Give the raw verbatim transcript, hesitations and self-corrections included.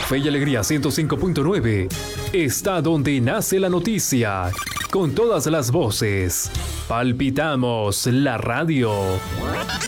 Fe y Alegría ciento cinco punto nueve está donde nace la noticia, con todas las voces. Palpitamos la radio.